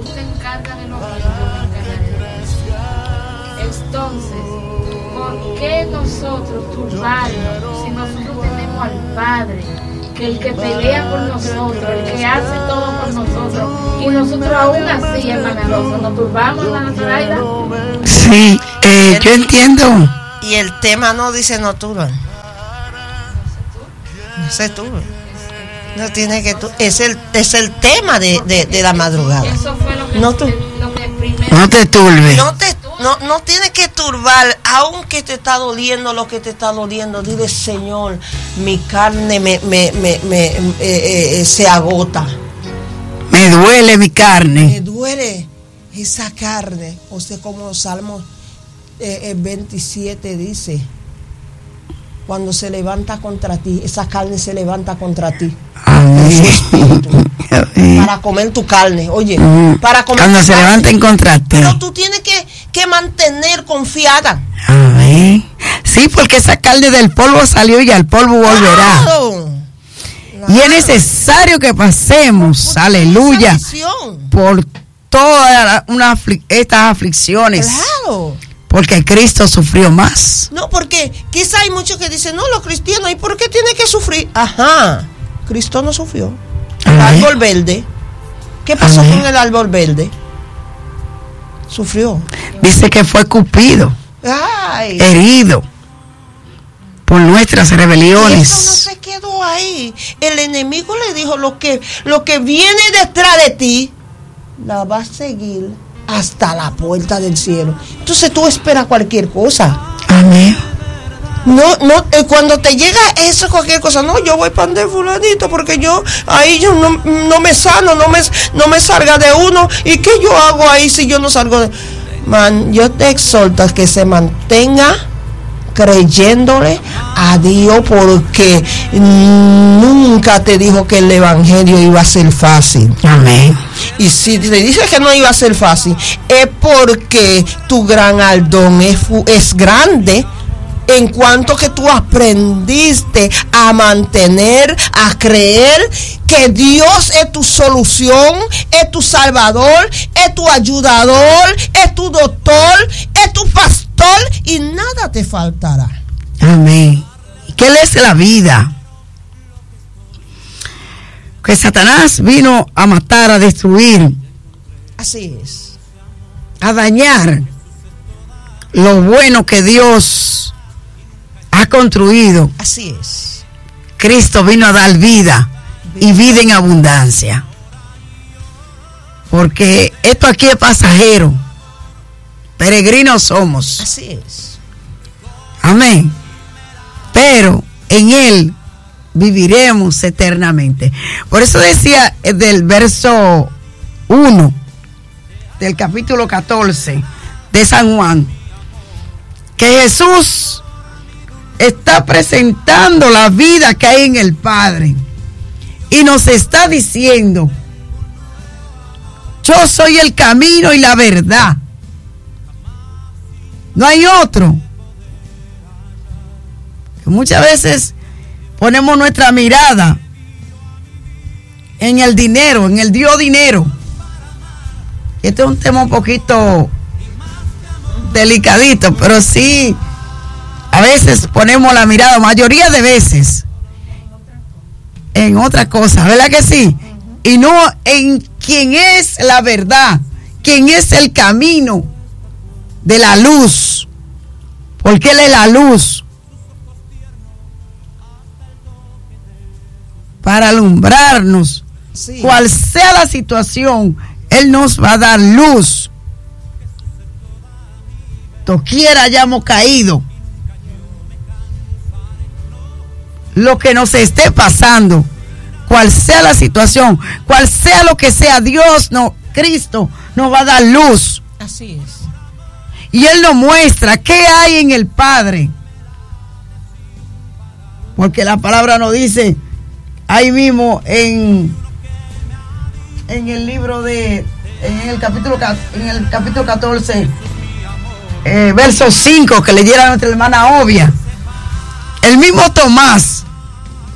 se encarga de lo mío, yo me encargaré de ti. Entonces, ¿por qué nosotros turbarnos si nosotros tenemos al Padre, que el que pelea por nosotros, el que hace todo por nosotros, y nosotros aún así, hermana Rosa, nos turbamos, hermana Zoraida? Sí, yo entiendo. Y el tema no dice no turban. No se turban. No tiene que es el tema de la madrugada. Eso fue lo que, no, lo que primero. No te turbe. No tiene que turbar, aunque te está doliendo lo que te está doliendo. Dile, Señor, mi carne se agota. Me duele mi carne. Me duele esa carne. O sea, como Salmos 27 dice, cuando se levanta contra ti, esa carne se levanta contra ti. Para comer tu carne, oye, para comer cuando se levanten contra ti. Pero tú tienes que mantener confiada. Amén. Sí, porque esa carne del polvo salió y al polvo volverá. Claro. Y es necesario que pasemos, aleluya, por todas estas aflicciones. Claro. Porque Cristo sufrió más. No, porque quizá hay muchos que dicen, no, los cristianos, ¿y por qué tienen que sufrir? Ajá, Cristo no sufrió. El árbol verde. ¿Qué pasó con el árbol verde? Sufrió. Dice que fue escupido, herido por nuestras rebeliones. Y eso no se quedó ahí. El enemigo le dijo, lo que viene detrás de ti, la va a seguir hasta la puerta del cielo. Entonces tú esperas cualquier cosa. Amén. No, cuando te llega eso, cualquier cosa, no, yo voy para el fulanito porque yo no me sano, no me salga de uno. ¿Y qué yo hago ahí si yo no salgo de? Man, yo te exhorto a que se mantenga creyéndole a Dios, porque nunca te dijo que el evangelio iba a ser fácil. Amén. Y si te dice que no iba a ser fácil, es porque tu gran galardón es grande, en cuanto que tú aprendiste a mantener, a creer que Dios es tu solución, es tu salvador, es tu ayudador, es tu doctor, es tu pastor, y nada te faltará. Amén. ¿Qué Él es la vida? Que Satanás vino a matar, a destruir. Así es. A dañar lo bueno que Dios ha construido. Así es. Cristo vino a dar vida y vida en abundancia. Porque esto aquí es pasajero. Peregrinos somos. Así es. Amén. Pero en Él viviremos eternamente. Por eso decía del verso 1 del capítulo 14 de San Juan, que Jesús está presentando la vida que hay en el Padre y nos está diciendo: yo soy el camino y la verdad, no hay otro. Muchas veces ponemos nuestra mirada en el dinero, en el Dios dinero. Este es un tema un poquito delicadito, pero sí, a veces ponemos la mirada, mayoría de veces, en otra cosa, ¿verdad que sí? Y no en quién es la verdad, quién es el camino de la luz, porque Él es la luz para alumbrarnos. Sí. Cual sea la situación, Él nos va a dar luz. Doquiera hayamos caído, lo que nos esté pasando, cual sea la situación, cual sea lo que sea, Cristo nos va a dar luz. Así es. Y Él nos muestra qué hay en el Padre, porque la palabra nos dice ahí mismo en el libro en el capítulo 14, verso 5, que leyera nuestra hermana Obia. El mismo Tomás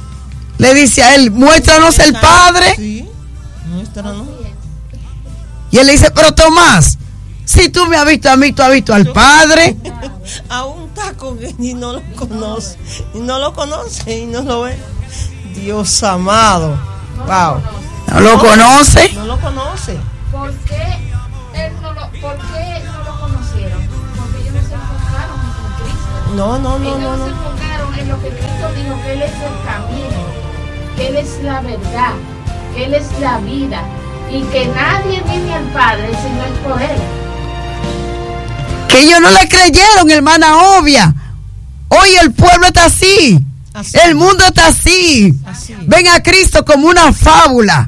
le dice a Él: muéstranos el Padre. Sí, muéstranos. Y él le dice, pero Tomás, si tú me has visto a mí, tú has visto al Padre. Aún está con él y no lo conoce. Y no lo conoce y no lo ve. Dios amado. Wow. ¿No lo conoce? No lo conoce. ¿Por qué no lo conocieron? Porque ellos no se enfocaron en Cristo. No. Ellos se enfocaron en lo que Cristo dijo, que Él es el camino, que Él es la verdad, que Él es la vida, y que nadie viene al Padre si no es por Él. Que ellos no le creyeron, hermana Obvia. Hoy el pueblo está así. El mundo está así. Ven a Cristo como una fábula,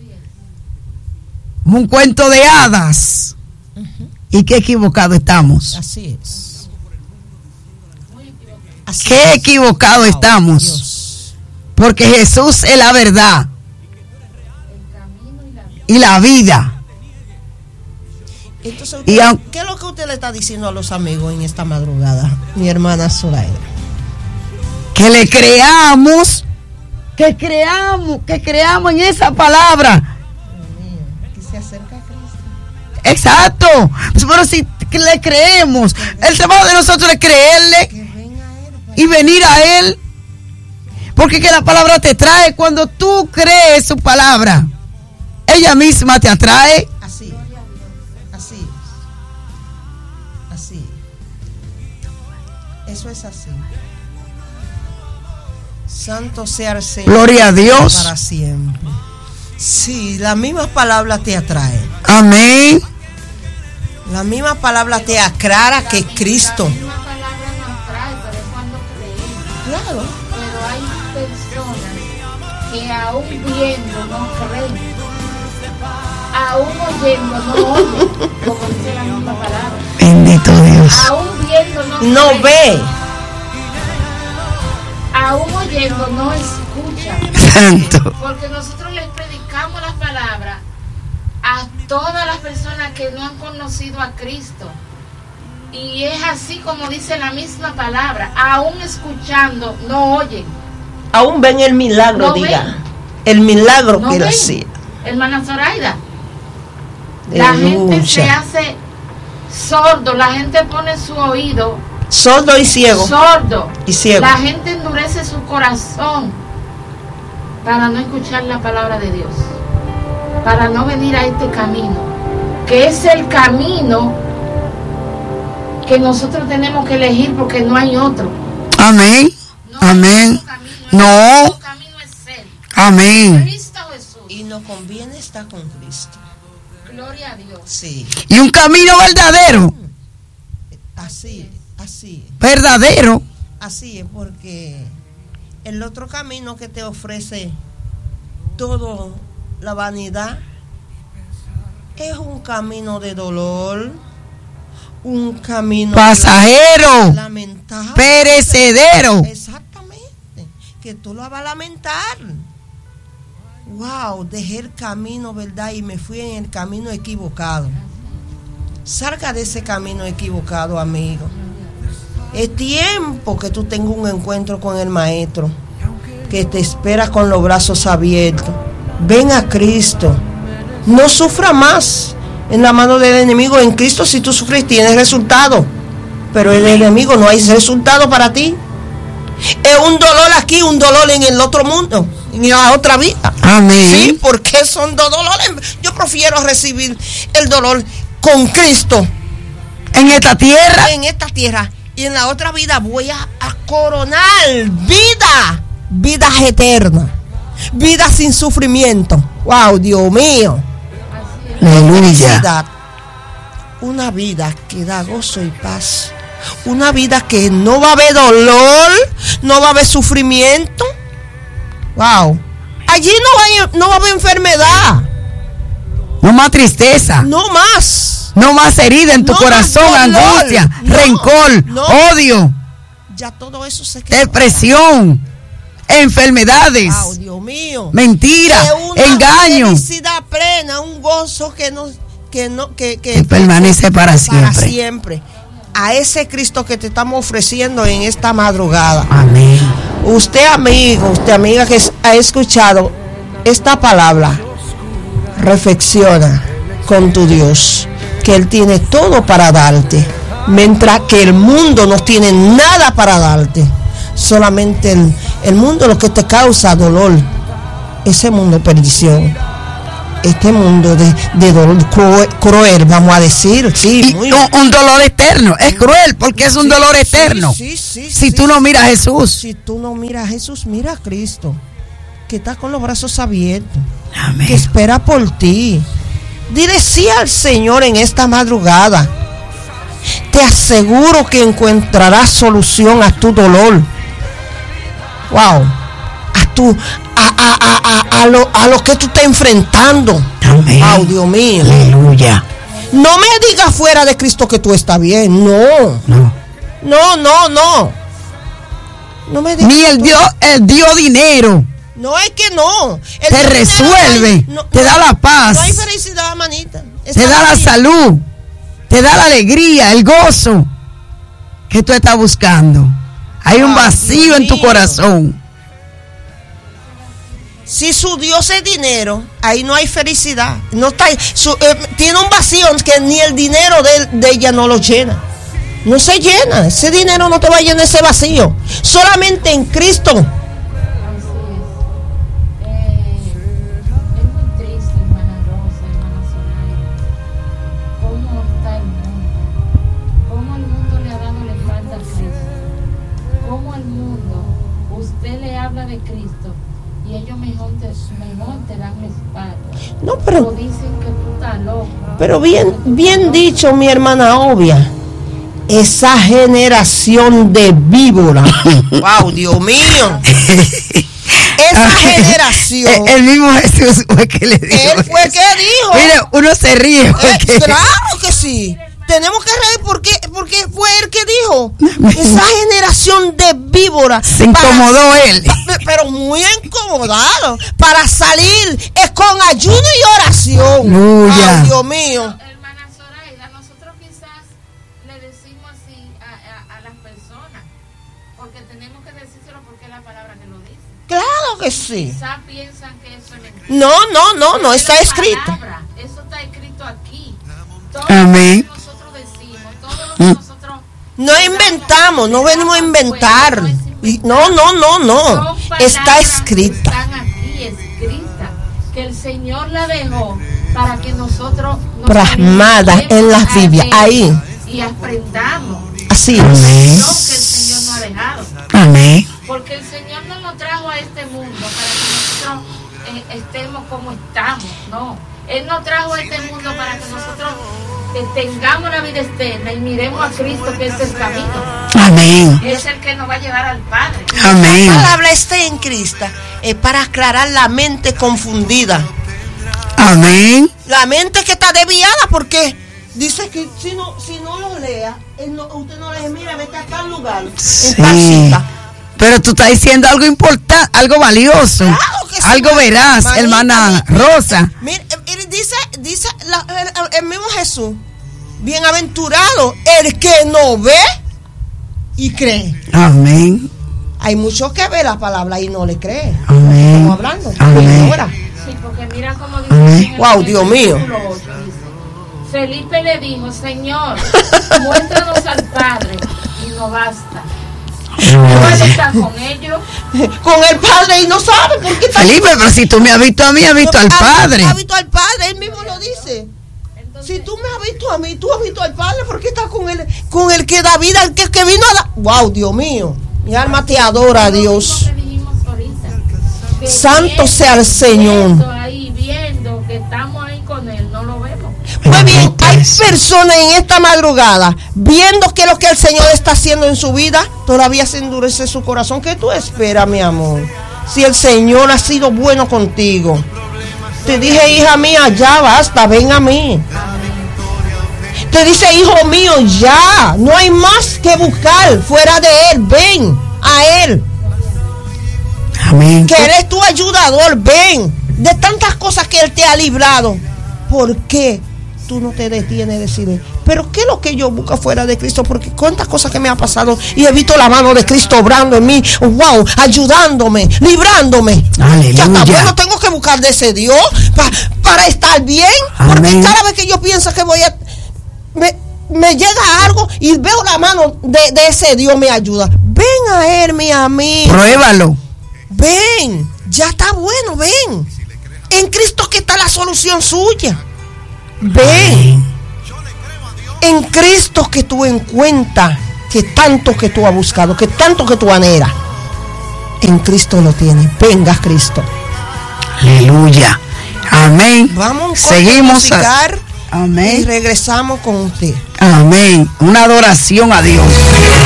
como un cuento de hadas. Y qué equivocado estamos. Así es. Qué equivocado estamos. Dios. Porque Jesús es la verdad y la vida. Entonces, Y ¿qué es lo que usted le está diciendo a los amigos en esta madrugada, mi hermana Zoraida? Que le creamos, que creamos en esa palabra. Que se acerca a Cristo. Exacto. Pero si le creemos, el trabajo de nosotros es creerle Que venga a Él. y venir a Él. Porque que la palabra te trae cuando tú crees su palabra. Ella misma te atrae. Así. Eso es así. Santo sea el Señor. Gloria a Dios. Para siempre. Sí, la misma palabra te atrae. Amén. La misma palabra te aclara que Cristo. La misma palabra nos trae, pero es cuando creemos. Claro. Pero hay personas que aún viendo no creen, aún oyendo no oyen, como dice la misma palabra. Bendito Dios. Aún viendo no No creen, ve. aún oyendo no escuchan. Santo. Porque nosotros les predicamos la palabra a todas las personas que no han conocido a Cristo. Y es así como dice la misma palabra. Aún escuchando, no oyen. Aún ven el milagro, No diga. ven. El milagro No que él ven. hacía. Hermana Zoraida, la gente se hace sordo. La gente pone su oído sordo y ciego. sordo. Y ciego. La gente endurece su corazón para no escuchar la palabra de Dios, para no venir a este camino, que es el camino que nosotros tenemos que elegir, porque no hay otro. Amén. No hay Amén. otro camino, No. el único camino es Él, Amén. Cristo Jesús. Y nos conviene estar con Cristo. Gloria a Dios. Sí. Y un camino verdadero. Así es, porque el otro camino que te ofrece todo la vanidad es un camino de dolor, un camino Pasajero. lamentable, Perecedero. exactamente, que tú lo vas a lamentar. Wow, dejé el camino, ¿verdad? Y me fui en el camino equivocado. Salga de ese camino equivocado, amigo. Es tiempo que tú tengas un encuentro con el Maestro, que te espera con los brazos abiertos. Ven a Cristo. No sufra más en la mano del enemigo. En Cristo, si tú sufres, tienes resultado. Pero el enemigo no hay resultado para ti. Es un dolor aquí, un dolor en el otro mundo, en la otra vida. Amén. Sí, porque son dos dolores. Yo prefiero recibir el dolor con Cristo En esta tierra. en esta tierra, y en la otra vida voy a coronar vida eterna, vida sin sufrimiento. Wow, Dios mío. Aleluya. Felicidad. Una vida que da gozo y paz. Una vida que no va a haber dolor, no va a haber sufrimiento. Wow. Allí no va a haber enfermedad. No más tristeza. No más. No más herida en tu No corazón, más dolor. angustia, No, rencor, no. odio, Ya todo eso se queda. depresión, enfermedades, Wow, Dios mío. mentira, Que una engaño, felicidad plena, un gozo que permanece para siempre. siempre. A ese Cristo que te estamos ofreciendo en esta madrugada. Amén. Usted amigo, usted amiga que ha escuchado esta palabra, reflexiona con tu Dios, que Él tiene todo para darte, mientras que el mundo no tiene nada para darte. Solamente el mundo lo que te causa dolor, ese mundo perdición, este mundo de dolor cruel, vamos a decir, sí, muy un dolor eterno, es cruel porque es un dolor eterno. Si tú no miras a Jesús. Si tú no miras a Jesús, mira a Cristo, que está con los brazos abiertos. Amén. Que espera por ti. Dile sí al Señor en esta madrugada. Te aseguro que encontrarás solución a tu dolor. Wow. A lo que tú estás enfrentando. Amén. Wow, Dios mío. Aleluya. No me digas fuera de Cristo que tú estás bien. No. No me digas. Ni él dio dinero. No, es que no. Te resuelve, te da la paz. No hay felicidad, manita. Te da la salud, te da la alegría, el gozo que tú estás buscando. Hay un vacío en tu corazón. Si su Dios es dinero, ahí no hay felicidad. No está, tiene un vacío que ni el dinero de ella no lo llena. No se llena. Ese dinero no te va a llenar ese vacío. Solamente en Cristo. No, pero dicen que tú estás loco. Pero bien dicho, mi hermana Obia. Esa generación de víbora. Wow, Dios mío. Esa generación. El mismo Jesús fue que le dijo. Él fue que dijo. Mire, uno se ríe. Claro que sí. Tenemos que reír porque fue él que dijo. Esa generación de víboras. Se incomodó él. Pero muy incomodado. Para salir es con ayuno y oración. Aleluya. Ay, Dios mío. Hermana Zoraida, nosotros quizás le decimos así a las personas, porque tenemos que decírselo porque es la palabra que lo dice. Claro que sí. Quizás piensan que eso es mentira. No está escrito. Palabra, eso está escrito aquí. Todo Amén. lo que nosotros decimos, todo lo que nosotros No inventamos, no venimos a inventar. No. Está escrita. Están aquí escritas, que el Señor la dejó para que nosotros nos plasmada en la Biblia, ahí. Y aprendamos. Así es. Lo que el Señor nos ha dejado. Amén. Porque el Señor no nos trajo a este mundo para que nosotros estemos como estamos, no. Él nos trajo a este mundo para que nosotros tengamos la vida eterna y miremos a Cristo, que es el camino. Amén. Es el que nos va a llevar al Padre. Amén. La palabra está en Cristo es para aclarar la mente confundida. Amén. La mente que está desviada, porque dice que si no lo lea, usted no le mira, vete a tal lugar, Sí. en tal cita. Pero tú estás diciendo algo importante, algo valioso, Claro que sí, algo veraz, manita, hermana Rosa. Mira, dice el mismo Jesús, bienaventurado el que no ve y cree. Amén. Hay muchos que ven la palabra y no le creen. Amén. Estamos hablando. Amén. Ahora. Sí, porque mira cómo Amén. dice. Wow, Dios mío. Felipe le dijo, Señor, muéstranos al Padre y no basta. ¿Cuál está con ellos? Con el Padre y no sabe por qué está. Felipe, pero si tú me has visto a mí, has visto al Padre. Ha visto al Padre, él mismo lo dice. Entonces, Si tú me has visto a mí, tú has visto al Padre, ¿por qué estás con el que da vida, el que vino a dar? Wow, Dios mío. Mi alma te adora, Dios. lo que dijimos ahorita, que Santo sea el Señor. Viendo que estamos ahí con Él, no lo vemos. Muy bien, hay personas en esta madrugada viendo que lo que el Señor está haciendo en su vida, todavía se endurece su corazón. ¿Qué tú esperas, mi amor? Si el Señor ha sido bueno contigo. Te dije, hija mía, ya basta, ven a mí. Te dice, hijo mío, ya, no hay más que buscar fuera de Él, ven a Él. Amén. Que Él es tu ayudador, ven. De tantas cosas que Él te ha librado. ¿Por qué tú no te detienes a decirle, pero ¿qué es lo que yo busco fuera de Cristo? Porque cuántas cosas que me ha pasado y he visto la mano de Cristo obrando en mí, wow, ayudándome, librándome. Aleluya. Ya tampoco no tengo que buscar de ese Dios para estar bien. Amén. Porque cada vez que yo pienso que voy a... Me llega algo y veo la mano de ese Dios me ayuda. Ven a Él, mi amigo. Pruébalo. Ven, ya está bueno, ven. En Cristo que está la solución suya. Ven. En Cristo que tú encuentras que tanto que tú has buscado, que tanto que tú anhelas. En Cristo lo tienes. Venga, Cristo. Aleluya. Amén. Vamos Seguimos a musicar. Amén. Y regresamos con usted. Amén. Una adoración a Dios.